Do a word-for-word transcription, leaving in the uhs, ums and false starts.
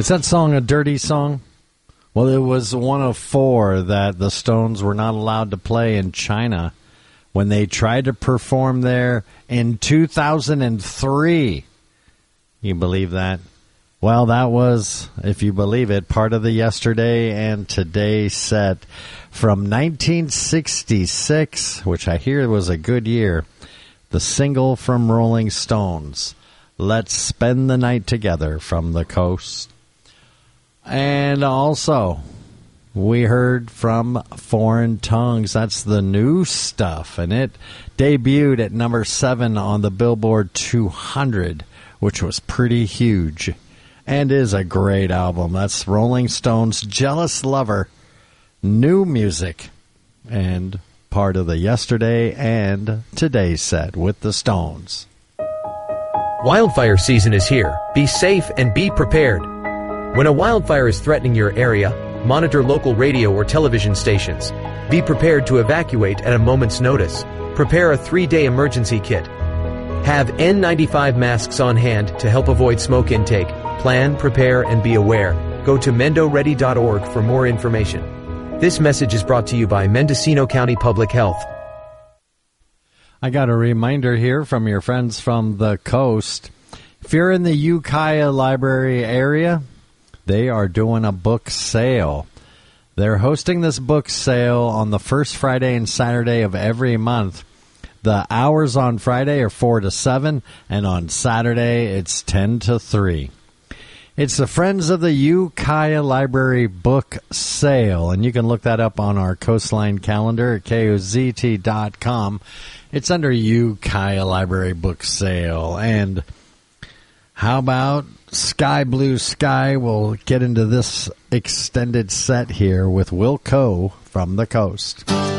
Is that song a dirty song? Well, it was one of four that the Stones were not allowed to play in China when they tried to perform there in two thousand three. You believe that? Well, that was, if you believe it, part of the Yesterday and Today set from nineteen sixty-six, which I hear was a good year. The single from Rolling Stones, Let's Spend the Night Together, from the Coast. And also, we heard from Foreign Tongues. That's the new stuff, and it debuted at number seven on the Billboard two hundred, which was pretty huge, and is a great album. That's Rolling Stones' Jealous Lover, new music, and part of the Yesterday and Today set with the Stones. Wildfire season is here. Be safe and be prepared. When a wildfire is threatening your area, monitor local radio or television stations. Be prepared to evacuate at a moment's notice. Prepare a three-day emergency kit. Have N ninety-five masks on hand to help avoid smoke intake. Plan, prepare, and be aware. Go to mendo ready dot org for more information. This message is brought to you by Mendocino County Public Health. I got a reminder here from your friends from the Coast. If you're in the Ukiah Library area, they are doing a book sale. They're hosting this book sale on the first Friday and Saturday of every month. The hours on Friday are four to seven, and on Saturday it's ten to three. It's the Friends of the Ukiah Library book sale, and you can look that up on our Coastline calendar at K O Z T dot com. It's under Ukiah Library book sale. And how about Sky Blue Sky? We'll get into this extended set here with Wilco from the Coast.